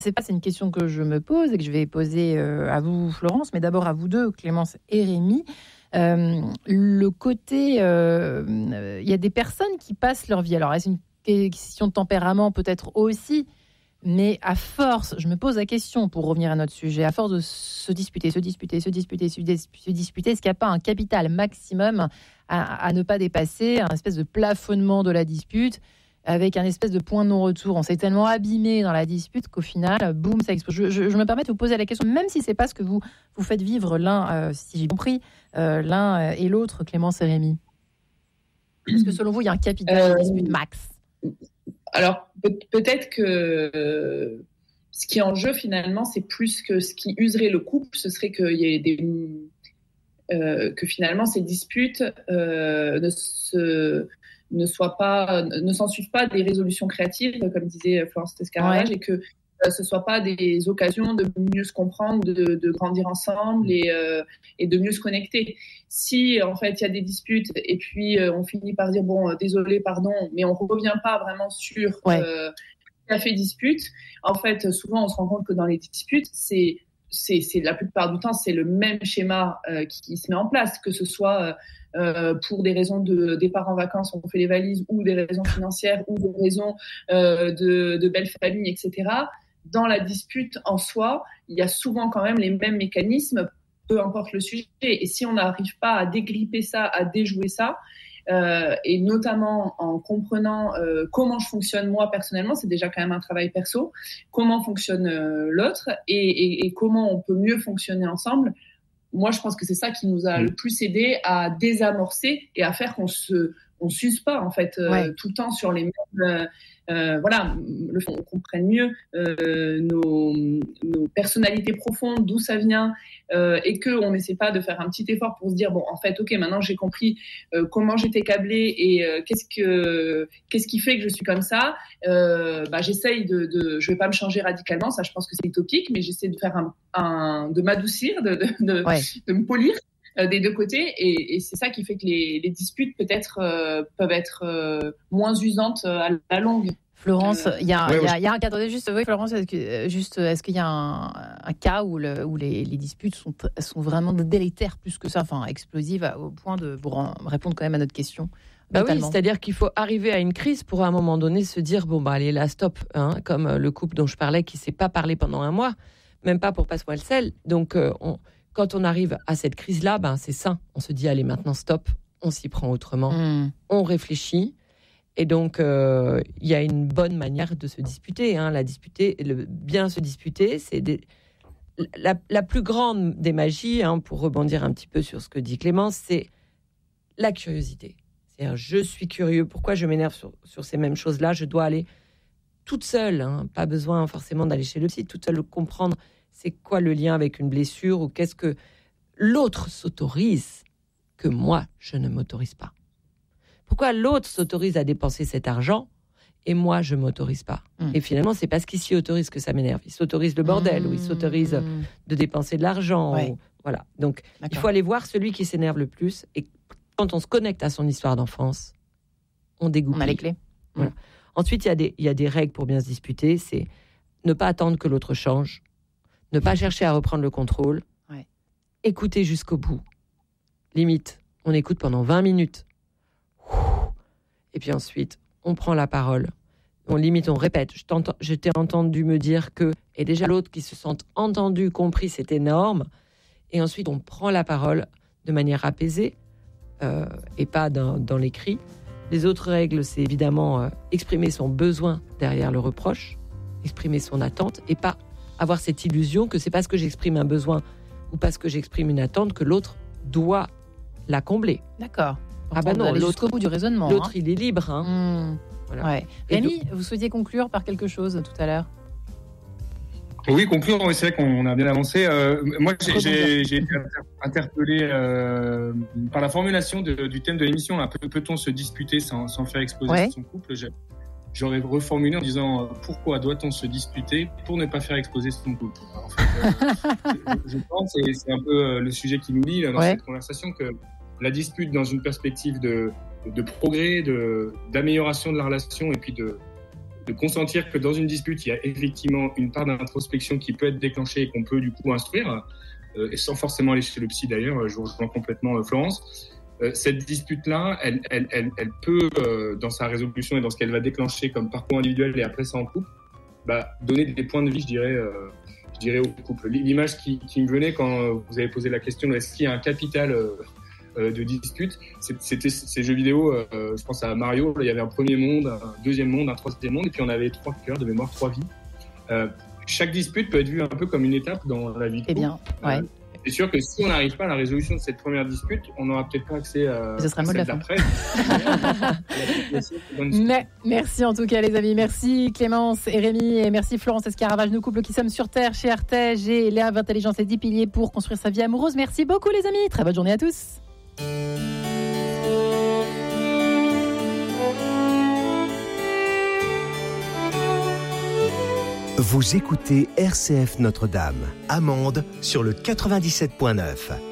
sais pas, c'est une question que je me pose et que je vais poser à vous, Florence, mais d'abord à vous deux, Clémence et Rémi. Le côté, il y a des personnes qui passent leur vie. Alors, est-ce une question de tempérament peut-être aussi, mais à force, je me pose la question pour revenir à notre sujet, à force de se disputer, est-ce qu'il n'y a pas un capital maximum à ne pas dépasser, un espèce de plafonnement de la dispute avec un espèce de point de non-retour. On s'est tellement abîmé dans la dispute qu'au final, boum, ça explose. Je me permets de vous poser la question, même si c'est pas ce que vous faites vivre l'un, si j'ai compris, l'un et l'autre, Clémence et Rémi. Est-ce que selon vous, il y a un capital de dispute max? Alors, peut-être que ce qui est en jeu, finalement, c'est plus que ce qui userait le couple, ce serait qu'il y ait que finalement, ces disputes ne s'en suivent pas des résolutions créatives, comme disait Florence Escaravage, et que ce ne soit pas des occasions de mieux se comprendre, de grandir ensemble et de mieux se connecter. Si, en fait, il y a des disputes et puis on finit par dire, bon, désolé, pardon, mais on ne revient pas vraiment sur ce qui a fait dispute, en fait, souvent, on se rend compte que dans les disputes, c'est la plupart du temps, c'est le même schéma qui se met en place, que ce soit pour des raisons de départ en vacances, on fait les valises, ou des raisons financières, ou des raisons de belle famille, etc. Dans la dispute en soi, il y a souvent quand même les mêmes mécanismes, peu importe le sujet. Et si on n'arrive pas à dégripper ça, à déjouer ça, et notamment en comprenant comment je fonctionne moi personnellement, c'est déjà quand même un travail perso, comment fonctionne l'autre et comment on peut mieux fonctionner ensemble. Moi, je pense que c'est ça qui nous a le plus aidé à désamorcer et à faire qu'on s'use pas en fait tout le temps sur les mêmes. On comprenne mieux nos personnalités profondes, d'où ça vient, et qu'on n'essaie pas de faire un petit effort pour se dire bon, en fait, ok, maintenant j'ai compris comment j'étais câblée et qu'est-ce qui fait que je suis comme ça. J'essaye je vais pas me changer radicalement, ça je pense que c'est utopique, mais j'essaie de faire de m'adoucir, de me polir des deux côtés, et c'est ça qui fait que les disputes peut-être peuvent être moins usantes à la longue. Florence, il y a un cas. Attendez, juste, oui, Florence, est-ce qu'il y a un cas où les disputes sont vraiment délétères plus que ça, enfin explosives au point de vous répondre quand même à notre question? Oui, c'est-à-dire qu'il faut arriver à une crise pour à un moment donné se dire bon allez là stop, comme le couple dont je parlais qui s'est pas parlé pendant un mois, même pas pour passe-moi le sel. Donc quand on arrive à cette crise-là, c'est sain. On se dit allez maintenant stop, on s'y prend autrement, on réfléchit. Et donc, il y a une bonne manière de se disputer. Bien se disputer, c'est la plus grande des magies, pour rebondir un petit peu sur ce que dit Clémence, c'est la curiosité. C'est-à-dire, je suis curieux, pourquoi je m'énerve sur ces mêmes choses-là? Je dois aller toute seule, pas besoin forcément d'aller chez le psy, toute seule comprendre c'est quoi le lien avec une blessure ou qu'est-ce que l'autre s'autorise que moi, je ne m'autorise pas. Pourquoi l'autre s'autorise à dépenser cet argent et moi, je ne m'autorise pas? Et finalement, c'est parce qu'il s'y autorise que ça m'énerve. Il s'autorise le bordel ou il s'autorise de dépenser de l'argent. Voilà. Donc, il faut aller voir celui qui s'énerve le plus. Et quand on se connecte à son histoire d'enfance, on dégoupille. On a les clés. Voilà. Ensuite, il y a des règles pour bien se disputer. C'est ne pas attendre que l'autre change, ne pas chercher à reprendre le contrôle, écouter jusqu'au bout. Limite, on écoute pendant 20 minutes. Et puis ensuite, on prend la parole. On répète. Je t'ai entendu me dire que... Et déjà, l'autre qui se sent entendu, compris, c'est énorme. Et ensuite, on prend la parole de manière apaisée et pas dans les cris. Les autres règles, c'est évidemment exprimer son besoin derrière le reproche, exprimer son attente et pas avoir cette illusion que c'est parce que j'exprime un besoin ou parce que j'exprime une attente que l'autre doit la combler. D'accord. Non, jusqu'au bout du raisonnement. L'autre, il est libre. Voilà. Ouais. Rémi, vous souhaitiez conclure par quelque chose tout à l'heure? Oui, conclure, c'est vrai qu'on a bien avancé. Moi, j'ai été interpellé par la formulation du thème de l'émission. Peut-on se disputer sans faire exploser son couple? J'aurais reformulé en disant pourquoi doit-on se disputer pour ne pas faire exploser son couple? En fait, je pense, et c'est un peu le sujet qui nous lie dans cette conversation, que la dispute dans une perspective de progrès, d'amélioration de la relation et puis de de consentir que dans une dispute, il y a effectivement une part d'introspection qui peut être déclenchée et qu'on peut du coup instruire, et sans forcément aller chez le psy d'ailleurs, je rejoins complètement Florence. Cette dispute-là, elle peut, dans sa résolution et dans ce qu'elle va déclencher comme parcours individuel et après ça en couple, donner des points de vie, je dirais au couple. L'image qui me venait quand vous avez posé la question, est-ce qu'il y a un capital de dispute, c'était ces jeux vidéo, je pense à Mario, là, il y avait un premier monde, un deuxième monde, un troisième monde, et puis on avait 3 cœurs de mémoire, 3 vies. Chaque dispute peut être vue un peu comme une étape dans la vie de couple. bien, ouais. C'est sûr que si on n'arrive pas à la résolution de cette première dispute, on n'aura peut-être pas accès à celle d'après. Merci en tout cas les amis, merci Clémence et Rémi, et merci Florence Escaravage, nous couples qui sommes sur Terre chez Artege, et Léa Intelligence et 10 piliers pour construire sa vie amoureuse. Merci beaucoup les amis, très bonne journée à tous. Vous écoutez RCF Notre-Dame. Amande sur le 97.9.